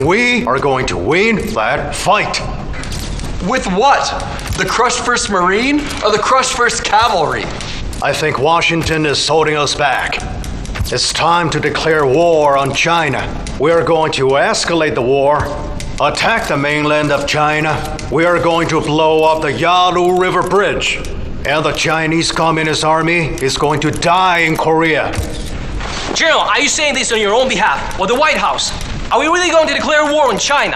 We are going to win that fight. With what? The crushed 1st Marine or the crushed 1st Cavalry? I think Washington is holding us back. It's time to declare war on China. We are going to escalate the war, attack the mainland of China. We are going to blow up the Yalu River Bridge. And the Chinese Communist Army is going to die in Korea. General, are you saying this on your own behalf or the White House? Are we really going to declare war on China?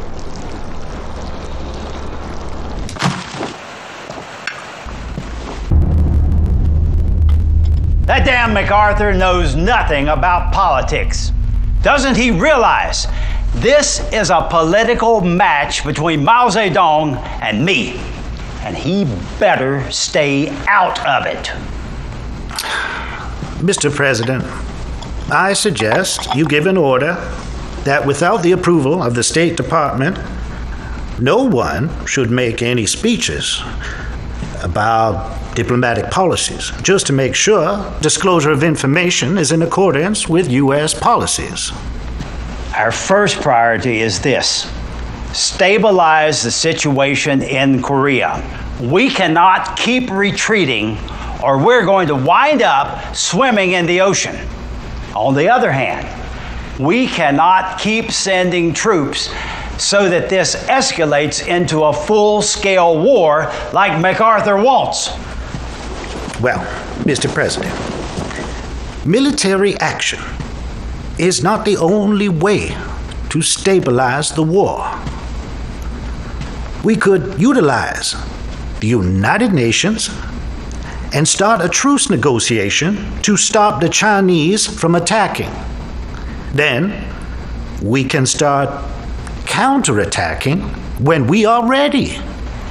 That damn MacArthur knows nothing about politics. Doesn't he realize this is a political match between Mao Zedong and me? And he better stay out of it. Mr. President, I suggest you give an order that without the approval of the State Department, no one should make any speeches about diplomatic policies, just to make sure disclosure of information is in accordance with U.S. policies. Our first priority is this: stabilize the situation in Korea. We cannot keep retreating, or we're going to wind up swimming in the ocean. On the other hand, we cannot keep sending troops so that this escalates into a full-scale war like MacArthur wants. Well, Mr. President, military action is not the only way to stabilize the war. We could utilize the United Nations and start a truce negotiation to stop the Chinese from attacking. Then we can start counterattacking when we are ready.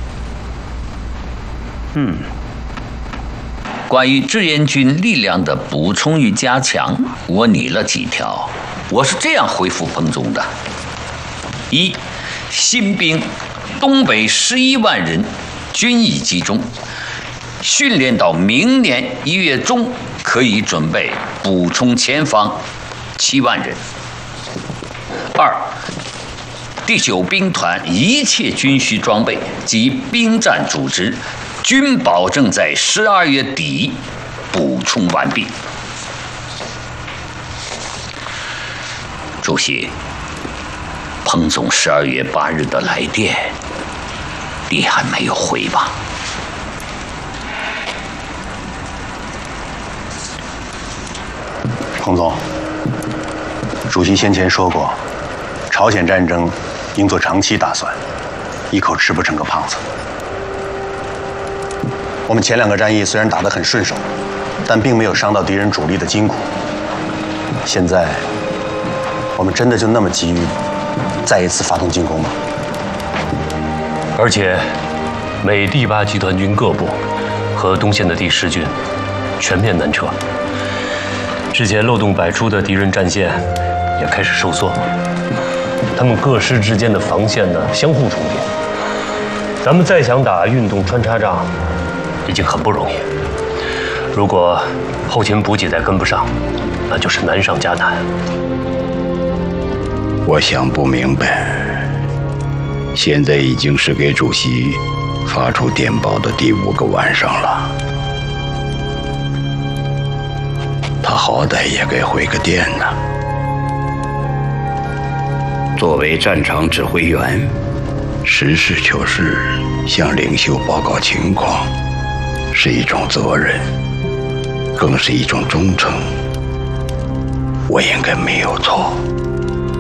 关于志愿军力量的补充与加强，我拟了几条，我是这样回复彭总的：一，新兵东北11万人均已集中，训练到明年1月中可以准备补充前方7万人。二，第9兵团一切军需装备及兵站组织，均保证在12月底补充完毕。主席，彭总12月8日的来电，你还没有回吧？ 彭总，主席先前说过，朝鲜战争应做长期打算，一口吃不成个胖子。我们前2个战役虽然打得很顺手，但并没有伤到敌人主力的筋骨。现在，我们真的就那么急于再一次发动进攻吗？ 而且，美第8集团军各部和东线的第10军全面南撤。之前漏洞百出的敌人战线也开始收缩，他们各师之间的防线呢相互重叠。咱们再想打运动穿插仗，已经很不容易。如果后勤补给再跟不上，那就是难上加难。 我想不明白，现在已经是给主席发出电报的第5个晚上了，他好歹也该回个电呢。作为战场指挥员，实事求是向领袖报告情况，是一种责任，更是一种忠诚。我应该没有错。